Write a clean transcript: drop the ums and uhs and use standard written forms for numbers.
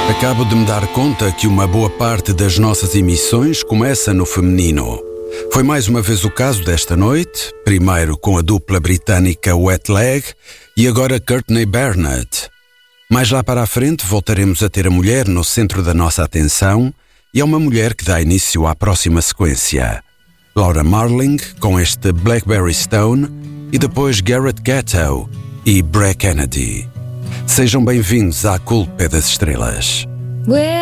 Acabo de me dar conta que uma boa parte das nossas emissões começa no feminino. Foi mais uma vez o caso desta noite, primeiro com a dupla britânica Wet Leg e agora Courtney Barnett. Mais lá para a frente voltaremos a ter a mulher no centro da nossa atenção e é uma mulher que dá início à próxima sequência. Laura Marling com este Blackberry Stone e depois Garrett Gatto e Bray Kennedy. Sejam bem-vindos à Culpa das Estrelas.